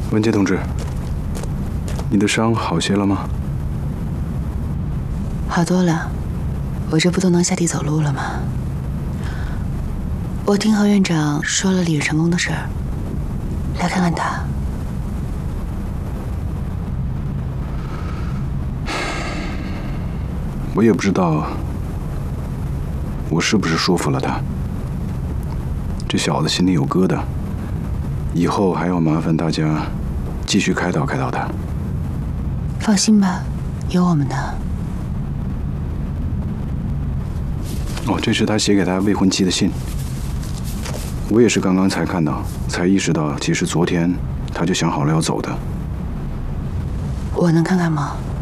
文杰同志，你的伤好些了吗？ 好多了，我这不都能下地走路了吗？我听何院长说了李成功的事儿，来看看他。 我也不知道我是不是说服了他。这小子心里有疙瘩，以后还要麻烦大家继续开导开导他。 放心吧，有我们呢。 哦，这是他写给他未婚妻的信。我也是刚刚才看到，才意识到，其实昨天他就想好了要走的。 我能看看吗？